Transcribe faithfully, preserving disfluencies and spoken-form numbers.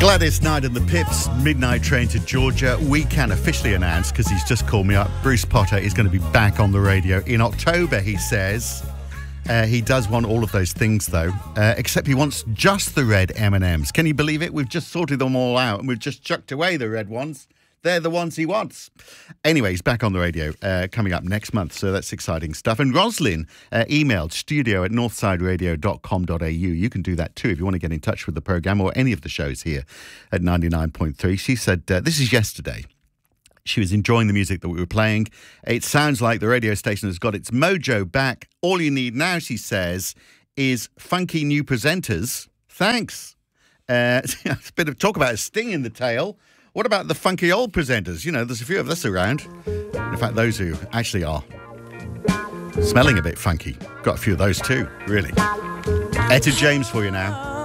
Gladys Knight and the Pips, midnight train to Georgia. We can officially announce, because he's just called me up, Bruce Potter is going to be back on the radio in October, he says. Uh, he does want all of those things, though, uh, except he wants just the red M and M's. Can you believe it? We've just sorted them all out, and we've just chucked away the red ones. They're the ones he wants. Anyway, he's back on the radio uh, coming up next month, so that's exciting stuff. And Roslyn uh, emailed studio at northside radio dot com dot a u. You can do that too if you want to get in touch with the programme or any of the shows here at ninety-nine point three. She said, uh, this is yesterday. She was enjoying the music that we were playing. It sounds like the radio station has got its mojo back. All you need now, she says, is funky new presenters. Thanks. Uh, a bit of talk about a sting in the tail. What about the funky old presenters? You know, there's a few of us around. In fact, those who actually are smelling a bit funky. Got a few of those too, really. Etta James for you now.